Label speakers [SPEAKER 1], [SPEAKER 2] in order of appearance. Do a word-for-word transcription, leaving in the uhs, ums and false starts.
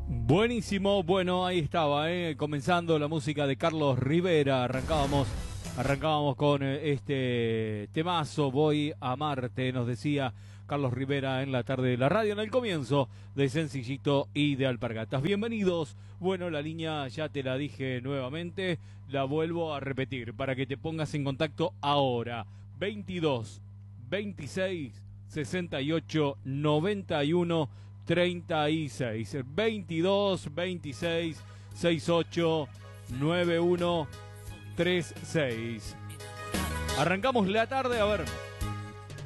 [SPEAKER 1] Buenísimo, bueno, ahí estaba, ¿eh? Comenzando la música de Carlos Rivera. Arrancábamos, arrancábamos con eh, este temazo, Voy a Marte, nos decía Carlos Rivera en la tarde de la radio, en el comienzo de Sencillito y de Alpargatas. Bienvenidos, bueno, la línea ya te la dije nuevamente, la vuelvo a repetir para que te pongas en contacto ahora. veintidós, veintiséis, sesenta y ocho, noventa y uno, treinta y seis, veintidós, veintiséis, sesenta y ocho, noventa y uno, treinta y seis. Arrancamos la tarde, a ver.